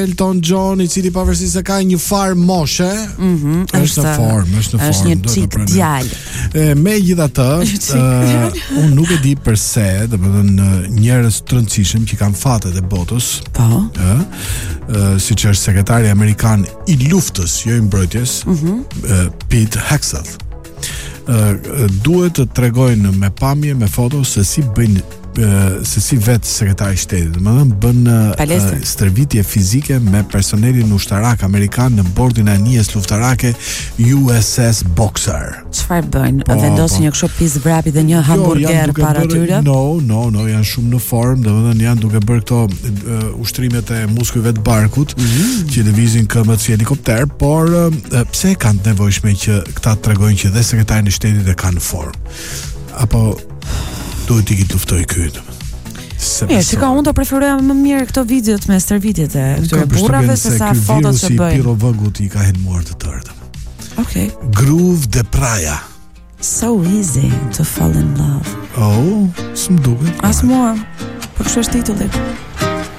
Elton John, I cili pavarësisht se ka një farë moshe, është në formë, është një çik djalë. Megjithatë, unë nuk e di pse, domethënë njerëz të rëndësishëm që kanë fatet e botës, siç është sekretari amerikan I luftës, jo I mbrojtjes, Pete Hegseth, duhet të tregojnë me pamje, me foto se si bëjnë se si vetë sekretari I shtetit, domethënë bën stërvitje fizike me personelin ushtarak amerikan në bordin e anijes luftarake USS Boxer. Çfarë bëjnë? Vendosin një kështu pizë vrapi dhe një hamburger para tyre? No, janë shumë në formë, domethënë janë duke bërë këto ushtrimet e muskujve të barkut që lëvizin këmbët si helikopter, por pse kanë të nevojshme që këta tregojnë që dhe sekretari I shtetit e ka në formë? Apo duhet I luftoj këtë. Unë do preferoja më mirë këto videot me stërvitjet e këtyre burrave se sa fotot që bëjnë. Piro vëgut I ka helmuar të tërë. Okay. Groove de Praia. So easy to fall in love. S'm duket. As mua. Po kështu është titulli.